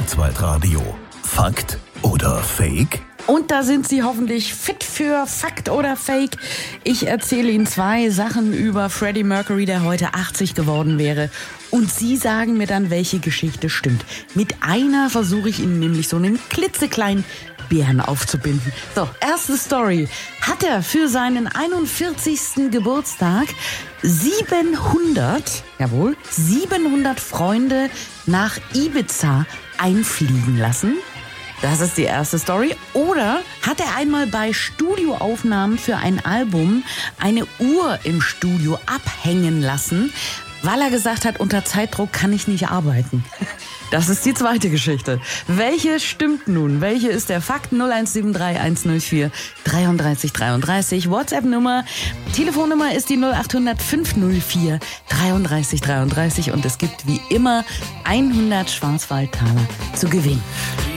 Schwarzwaldradio. Fakt oder Fake? Und da sind Sie hoffentlich fit für Fakt oder Fake. Ich erzähle Ihnen 2 Sachen über Freddie Mercury, der heute 80 geworden wäre. Und Sie sagen mir dann, welche Geschichte stimmt. Mit einer versuche ich Ihnen nämlich so einen klitzekleinen Bären aufzubinden. So, erste Story. Hat er für seinen 41. Geburtstag 700 Freunde nach Ibiza einfliegen lassen? Das ist die erste Story. Oder hat er einmal bei Studioaufnahmen für ein Album eine Uhr im Studio abhängen lassen, weil er gesagt hat, unter Zeitdruck kann ich nicht arbeiten? Das ist die zweite Geschichte. Welche stimmt nun? Welche ist der Fakt? 0173 104 33 33. WhatsApp-Nummer, Telefonnummer ist die 0800 504 33 33. Und es gibt wie immer 100 Schwarzwaldtaler zu gewinnen.